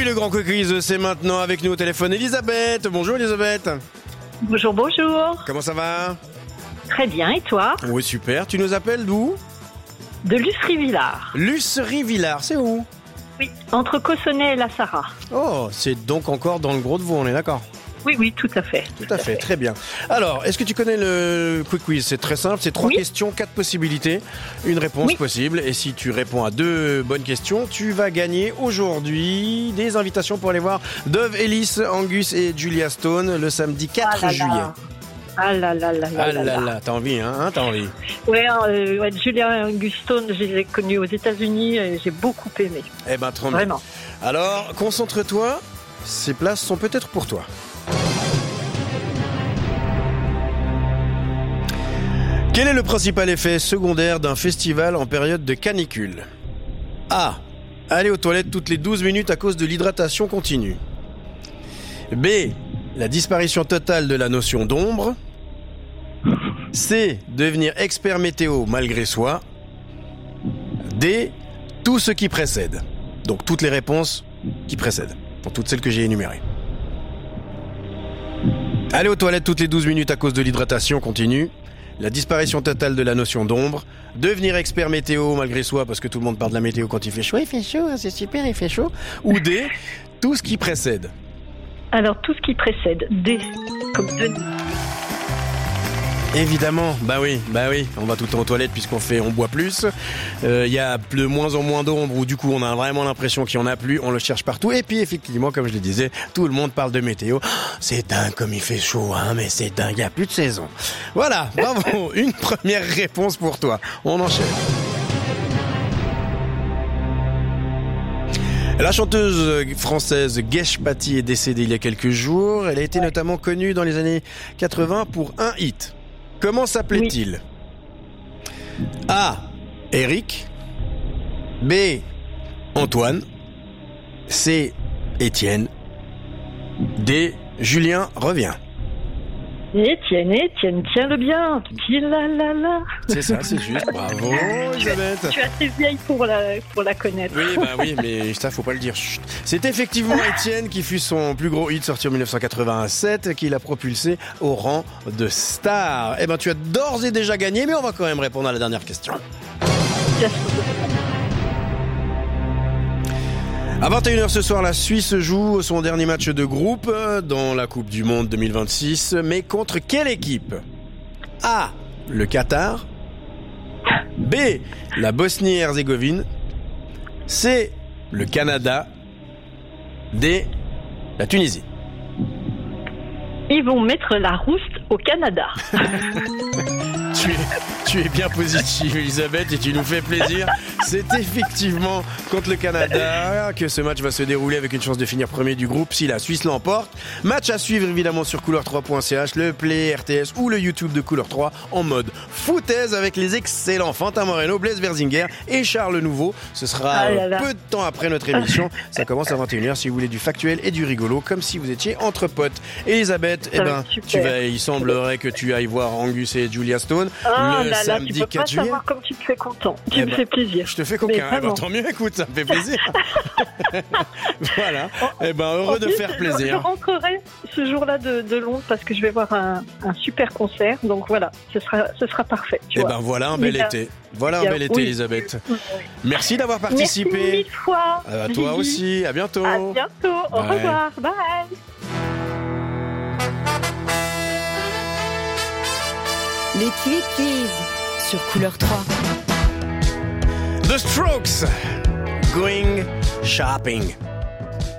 oui, le grand quiz, c'est maintenant avec nous au téléphone Elisabeth. Bonjour Elisabeth. Bonjour, bonjour. Comment ça va? Très bien, et toi? Oui, super. Tu nous appelles d'où? De Lussery-Villars. Lussery-Villars, c'est où? Oui, entre Cossonay et La Sarraz. Oh, c'est donc encore dans le Gros de Vaud, on est d'accord? Oui, tout à fait. Tout à fait, très bien. Alors, est-ce que tu connais le quick quiz? C'est très simple, c'est 3 questions, 4 possibilités, une réponse possible. Et si tu réponds à 2 bonnes questions, tu vas gagner aujourd'hui des invitations pour aller voir Dove Ellis, Angus et Julia Stone le samedi 4 juillet. Ah là là, t'as envie, hein, t'as envie. Ouais, Julia et Angus Stone, je les ai connus aux États-Unis et j'ai beaucoup aimé. Eh ben, trop bien. Vraiment. Alors, concentre-toi, ces places sont peut-être pour toi. Quel est le principal effet secondaire d'un festival en période de canicule? A. Aller aux toilettes toutes les 12 minutes à cause de l'hydratation continue. B. La disparition totale de la notion d'ombre. C. Devenir expert météo malgré soi. D. Tout ce qui précède. Donc toutes les réponses qui précèdent. Pour toutes celles que j'ai énumérées. Aller aux toilettes toutes les 12 minutes à cause de l'hydratation continue. La disparition totale de la notion d'ombre. Devenir expert météo malgré soi parce que tout le monde parle de la météo quand il fait chaud, c'est super, il fait chaud. Ou D. Tout ce qui précède. Alors, tout ce qui précède. D. Comme Denis. Évidemment, bah oui, on va tout le temps aux toilettes on boit plus. Y a de moins en moins d'ombre où du coup on a vraiment l'impression qu'il y en a plus, on le cherche partout. Et puis effectivement, comme je le disais, tout le monde parle de météo. C'est dingue comme il fait chaud, hein, mais c'est dingue, y a plus de saison. Voilà, bravo, une première réponse pour toi. On enchaîne. La chanteuse française Gesh Patti est décédée il y a quelques jours. Elle a été notamment connue dans les années 80 pour un hit. Comment s'appelait-il? A. Eric. B. Antoine. C. Étienne. D. Julien revient. Étienne, tiens-le bien. Tilalala. C'est ça, c'est juste. Bravo, Elisabeth. Tu es assez vieille pour la connaître. Oui, mais ça, faut pas le dire. Chut. C'est effectivement Étienne qui fut son plus gros hit sorti en 1987, qui l'a propulsé au rang de star. Eh ben, tu as d'ores et déjà gagné, mais on va quand même répondre à la dernière question. À 21h ce soir, la Suisse joue son dernier match de groupe dans la Coupe du Monde 2026. Mais contre quelle équipe? A. Le Qatar. B. La Bosnie-Herzégovine. C. Le Canada. D. La Tunisie. Ils vont mettre la rouste au Canada. Tu es bien positive, Elisabeth, et tu nous fais plaisir. C'est effectivement contre le Canada que ce match va se dérouler avec une chance de finir premier du groupe si la Suisse l'emporte. Match à suivre évidemment sur couleur3.ch, le Play RTS ou le YouTube de Couleur 3 en mode foutaise avec les excellents Fantin Moreno, Blaise Berzinger et Charles Nouveau. Ce sera peu de temps après notre émission. Ça commence à 21h si vous voulez du factuel et du rigolo, comme si vous étiez entre potes. Elisabeth, il semblerait que tu ailles voir Angus et Julia Stone le samedi 4 juillet. Savoir comme tu te fais content. Tu me fais plaisir. Je te fais coquin. Tant mieux, écoute, ça me fait plaisir. Voilà. Heureux de faire plaisir. Je rentrerai ce jour-là de Londres parce que je vais voir un super concert. Donc voilà, ce sera parfait. Voilà un bel été. Voilà un bel été, Elisabeth. Merci d'avoir participé. Merci mille fois. À toi aussi. À bientôt. À bientôt. Au revoir. Bye. Les Quick Quiz sur Couleur 3. The Strokes, Going Shopping.